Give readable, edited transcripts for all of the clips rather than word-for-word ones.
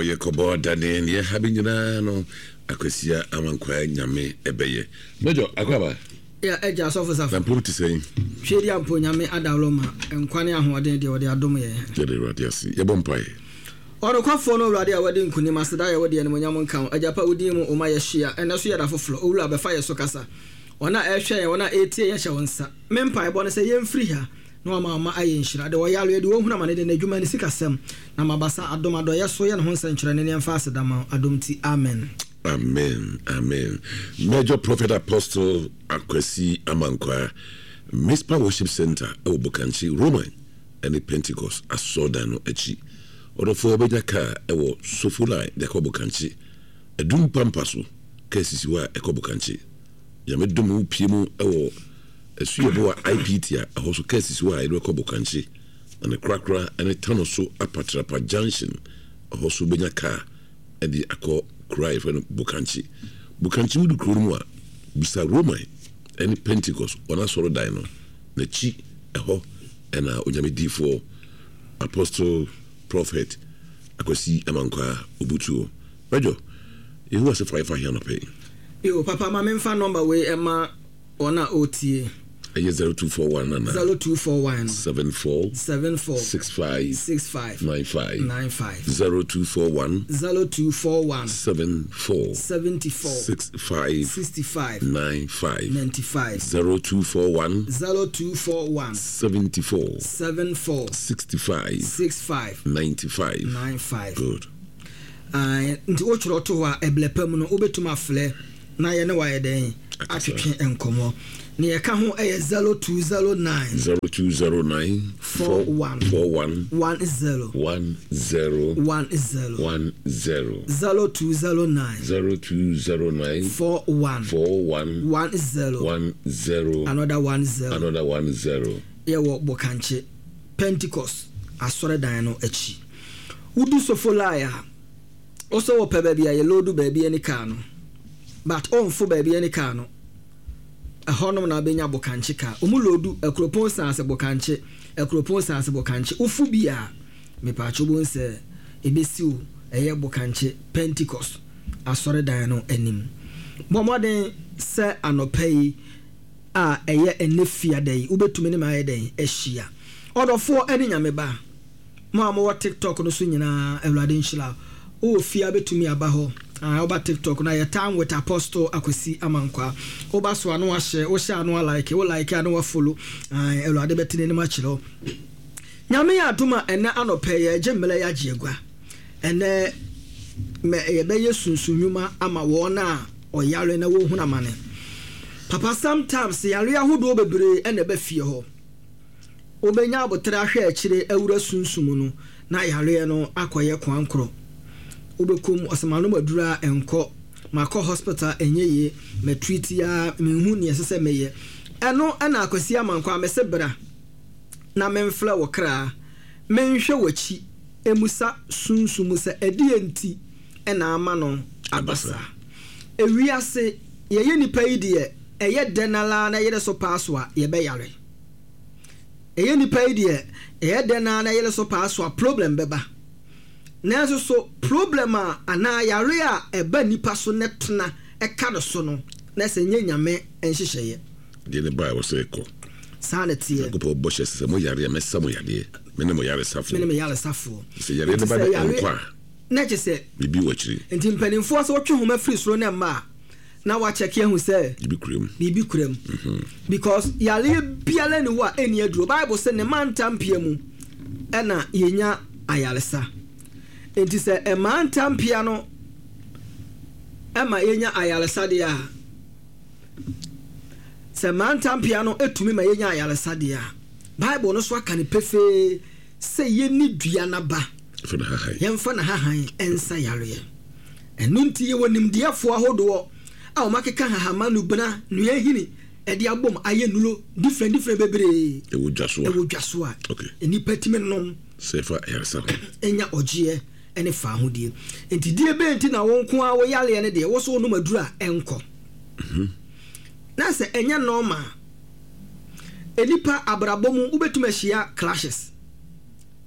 Yakobo Daniel, ye having no Akosia Amankwa Nyame Ebeye. Major Akwaba. Yeah, Eja officer. I'm put to say. Shady Ampo Nyame Adaloma and Kwania Huade de Adome. Jerry Radiasi, Yabompai. Or a quaffon already a wedding Kunimasada, Wadi and Munyaman Count, Ajapa Udimu, Umaya Shia, and Asuya for Flo, Ula Befire Socasa. One I share, one I 8 years, Mempai, bonus a yen free her. No mamma ayin shira de wayalo de wo huna mane de adwuma ni sikasem na mabasa adom adoye so ye ne ho sankyerene ne mfa asedama adomti amen Major Prophet Apostle Akwesi Amankwa Mispa Worship Center e Bukanchi Roman and the Pentecost asoda no echi odofo obejaka e wo Sofulai de Kobukanchi edum pampaso kesisi wa e Kobukanchi yamedum piemu e wo Esuyewa IPT a hoso cases were Bukanchi and a crackra and a tunnel so Apatrapa Junction a hoso benya car and the Ako cry for Bukanchi would Kurumwa Bisa Roma any Pentecost on a solo dino the chi a ho and a Ujamidi for Apostle Prophet Akwesi Amankwa Ubutu Rajo you was a five here no pay yo papa my memfa number we Emma ona OTA 0241 0241 74 65 95 0241 74 65 95 0241 74 65 95 good nti o chiro to wa eblepam no obetuma fle na ye ne wa ye den atwetwe enkomo ne ye ka ho 0209 41 10 0209 41 10 another 10 ye wo Bukanchi Pentecost asore dan no achi udu Sofulaya also wo pe baby ye lodu baby any car no but on fo baby any car no a honom na benya Bukanchi ka omulodu ekropon sanse Bukanchi ufu bia me pa chobo nse ebesiu eye Bukanchi Pentecost asore dan no anim momoden se anopai a eye enefia dai ubetumi ne ma ye den ehia odofo eni nyame ba mo wa TikTok no so nyina Ewurade nhyira o fia betumi aba ho oba TikTok na your time with Apostle Akwesi Amankwa oba so anu ahye o hye anu like o like anu wa follow Ewurade betine ne ma kire nyame ya aduma ene anope ye gemele ya giegwa ene me ye be yesunsunwuma ama wo na oyare na wo huna mane papa sometimes yare ahodo bebre ene be fie ho obenya abotre ahwe akire awura sunsumu no na yare no akoye kwankro obekum osemano madura enko mako hospital enyeye me treat ya menhu ne yesese meye eno ana Akwesi Amankwa mesebra na memfla wokra menhwe wachi emusa sunsumu se edienti ena ama no abasa ewiase yeye nipa yi de eye denala na yere so paswa ye be yare eye nipa yi de eye denala na yere so paswa problem beba na so problema ana yare a eba nipa so netna eka no so no na se nyanyame enhyehyeye de ne Bible say ko sanity ko bo hye se mo yare mesa mo yare mene mo yare safo se yare ne ba de enkwa na je se bibi wachiri enti mpanimfo so otwe homa free soro ne ma na wa check ye hu se bibi kurem because yare biala ne wa eni aduro Bible say ne man tampia mu ena yenya ayaresa enti se e man tampia no ema yenya ayaresa de a se man tampia no etumi ma yenya ayaresa de a Bible no so aka ne pefe se ye ni dua na ba yemfa na hahan ensa yare enunti ye wonim diafo ahodo a o makeka hahama nu bena nu yahini e de abom aye nulo different bebre e wodwaso a eni patime nom sefa yarsa enya ogie ene fa hodie enti die be enti na wonko a wo yale ne de wo so no madura enko na se enya normal enipa abrabomu ubetuma hia clashes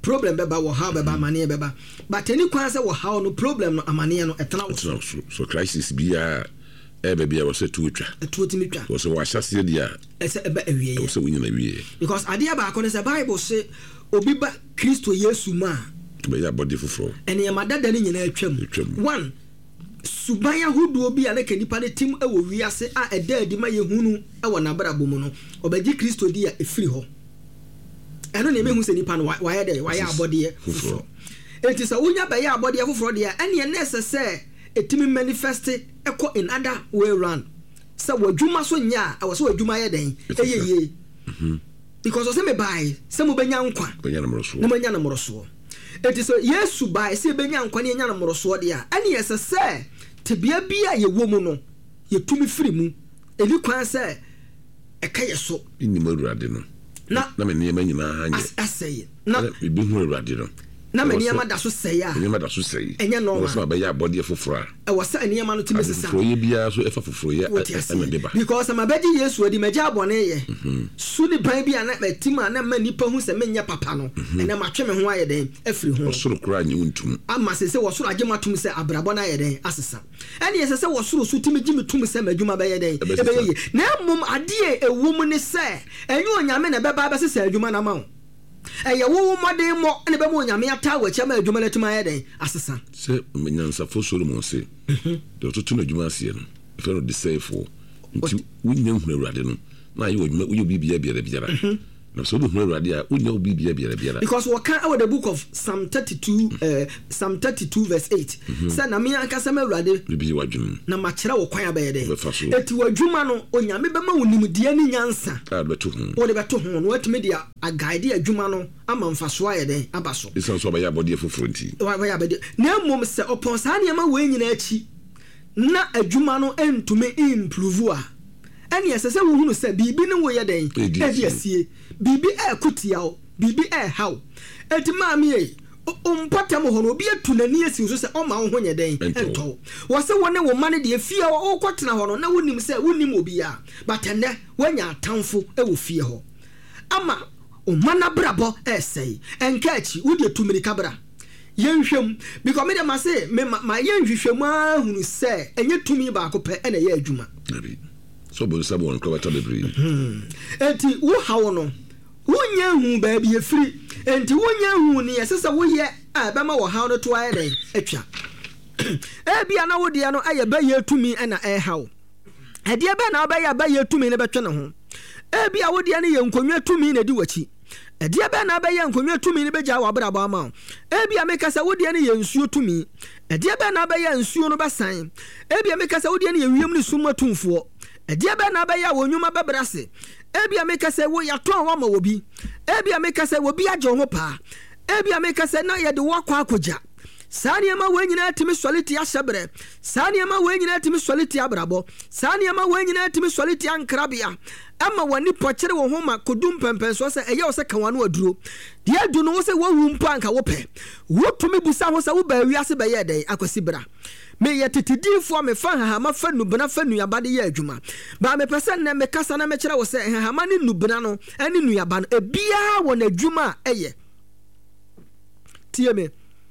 problem beba wo how beba amane beba but any kwan say wo how no problem no amane no etena wo so crisis bia baby was a tutra was a washasi dia ese eba awie was a win na wie because ade ba akon say Bible say obi ba Kristo Yesu ma be ya body foforo ene ma dada ni nyina atwam one subaya hudu obi ana kanipa ne tim e wo wiase a eda adi ma yehunu e wo nabrabo mu no obagi Kristo dia efiri ho eno na emehu se nipa no why dey why abode foforo enti sa wonya ba ya abode foforo dia ene necessary etimi manifest eko in other way round sa wadwuma so nya a wo so wadwuma ye den eyeye because o se me bai se mo benya nkwa na manya na moroso enti so Yesu bai se benya nkwa na nya na moroso de a ene necessary tebia bia ye wo mu no ye tumi firi mu eni kwan se ekaye so ni mawurade no na me niema nyina anye aseye na bi hu awurade no na me niema da so sey a niema da so sey enye no ma so ba ya body foforo e wo se niema no timi sesa foforo ye bia so efa foforo ye e me ba because am abaji Yesu adi maja abone ye su ni ban bia na metima na ma nipa hu se menya papa no ene ma twe me ho aye den afiri ho soro kura nyi untum ama se wo soro age matum se abrabo na aye den asesa ene ye se wo soro su timi gimi tum se madwuma ba ye den e be ye na mum ade ewum ni se enyo onyame na beba ba se adwuma na ma eye wo modern mo ne be mo nyame ata wa chama adwuma na tuma ye den asesa se menyansa fo Solomon se de otutu na adwuma ase no fe no disciple nti wunya hu awurade no na ye adwuma wo bibia biara na so hu awurade a wunya bibia biara because we can our the book of Psalm 32 verse 8 say na me anka sama awurade bibi wadwum na ma kire wo kwan abaye den eti wadwuma no onyame be ma wonimdia ni nyansa beto hu wo de beto hu no watime dia a guide adwuma no ama mfaso aye den abaso isan so ba ya body foforo nti wa ya bede na mom se upon sa ne ma we nyina achi na adwuma no entume improve a ene yesese wo hunu se bibi ne wo ye den e asie bibi kutia o bibi how eti maami e mpata mo hono obi atunani asi so se o ma ho nye den ento wo se wone wo mane de fie o kwotena hono na wonim se wonim obi a but ene wanya atamfo e wo fie ho ama o mana brabo sei enkachi wo de tumiri kabra yenhwem because me dem say me ma yenhwehwem ahunu se enye tumi ba akopɛ ene ye adwuma so bo sabo on kwata bebre enti wo hawo no wonya hu ba bi efiri enti wonya hu ne yesesa wo ye a ba ma wo hawo no to aye den atwa e bia na wo dia no aye ba ye tumi ena e hawo e dia ba na ba ye tumi ne betwe ne ho e bia wo dia ne ye nkonwa tumi na di wachi e dia ba na ba ye nkonwa tumi ne beja wa brabo ama e bia me kasa wo dia ne ye nsuo tumi e dia ba na ba ye nsuo no besan e bia me kasa wo dia ne ye wiem ne suma tumfo edia be na be ya wonwuma bebrase ebia meka se wo ya ton wa ma wobi ebia meka se wobi agye ho pa ebia meka se na ye de wakwa akoja sani ama wenyina atimi soliti asebre sani ama wenyina atimi soliti abrabo sani ama wenyina atimi soliti ankrabia ama wani pokyere wo homa kodum pempenso se eye wo se kanwano aduro de adu no wo se wo wumpa anka wo pe wo tumi busa ho se wo ba wiase be ye den akwasi bra me yetitidifo me fa hahama fa nubena fa nuabade ye adwuma ba me pese na me kasa na me kire wo se hahama ni nubena no ani nuaba no ebia wo na adwuma eye tie me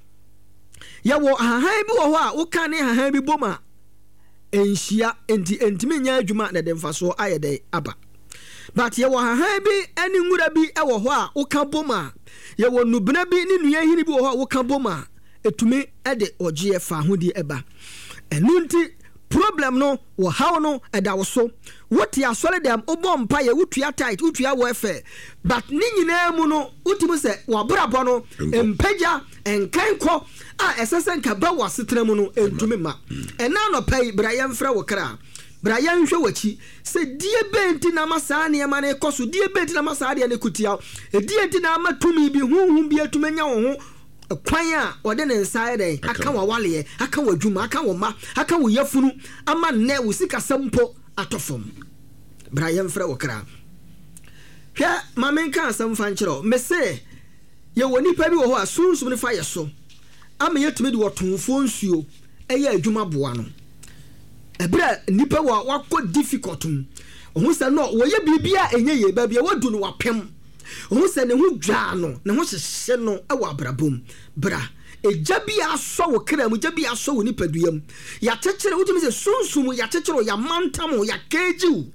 ya wo hahan bi wo ho a wo kan ne hahan bi boma enhia entimi nya adwuma na de mfaso aye de aba but ya wo hahan bi ani ngura bi e wo ho a wo kan boma ya wo nubena bi ni nuya hini bi wo ho a wo kan boma etumi ede ogie fa hodi eba enunti problem no wo hawo no eda wo so woti asole dem obo mpa ye wutua tight wutua wo efe but ni nyina mu no utimu se wo brabo no empeja enkanko a esese nka ba wo setra mu no entumi ma ena no pai braye mfra wo kra braye nhwe wachi se die benti na masa ne ma ne koso die benti na masa de ne kutia die enti na matumi bi huhu bi atumenya wo ho kwan a ode ne nsae den aka wa wale aka wa dwuma aka wo ma aka wo yafunu ama ne wo sika sampo atofom braye mfra wo kra hwe mamenka asam fa nkyero me se ye woni pa bi wo ho a sunsum ne fa ye so ama yetumi de wotonfo nsuo eye adwuma boa no ebra nipa wa wako difficult ohu se no wo ye bibia enye ye ba bia wadu no wapem who said ne ho dwa no ne ho hyehye no e wa abrabom bra eja bia aso wo kra mu, eja bia aso wo nipaduam ya kyekere wotumi se sunsum ya kyekere ya mantam ya keji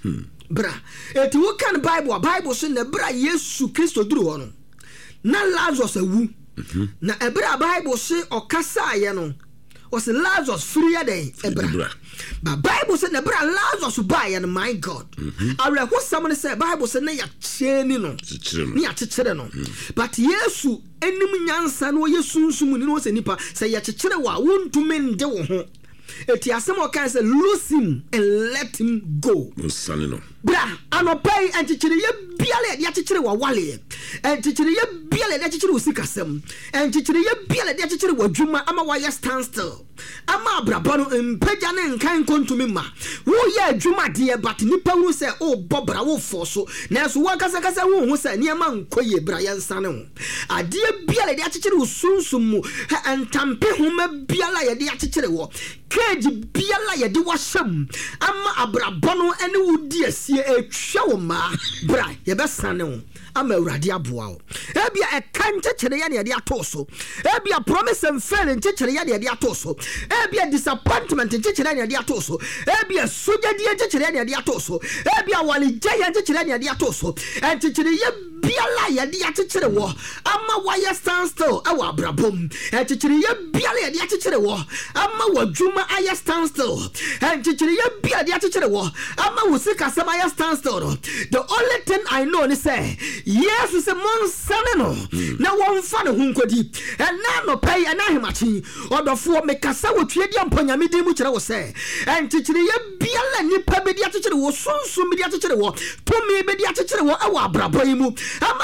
bra eti wo kan bible so na bra Yesu Kristo duru ho no na Lazarus awu na ebra bible so okasa ye no was Lazarus free day ebra but bible said na bra Lazarus buy and my God awre who someone say bible said na ya cheni no ni ya kyekere no but Yesu enim nyansa no Yesu nsum ni no se nipa say ya kyekere wa wontumi nde wo ho eti asem o kan say lose him and let him go no bra anopai enkyekere ye biale ya kyekere wa wale enkyekere ye biale ya kyekere usikasem enkyekere ye biale ya kyekere wa dwuma ama wa ya stand still ama abrabano mpagya ne nkan kontumi ma wo ye adwuma de but nipa hu say o bobra wo forso na so wa kasa hu say niema nkoye bra ya nsane ho ade biale ya kyekere usunsum mu entampe homa biala ya de ya kyekere wo keji biala ya de washam ama abrabano ene wudi asie etwa wo ma bra ye besane ho ama urade aboa wo ebia ekan kyekere ya ne de atoso ebia promise and fail kyekere ya de atoso ebia disappointment kyekere ya de atoso ebia sojadi kyekere ya de atoso ebia walije ya kyekere ya de atoso enkyekere ye biala ya de kyekere wo ama wire stand still e wa brabom enkyekere ye biala ya de kyekere wo ama wadwuma aya stand still enkyekere ye biala de kyekere wo ama wusika sama aya stand still. The only thing I know is say yes is a monsane no na won fa ne hunkodi na no pay na hemachi odofo mekasa wotwe dia mpanyame dem mu kire wo say enkyekere ye biala nipa be de kyekere wo sunsun be de kyekere wo to me be de kyekere wo e wa abrabo yi mu ama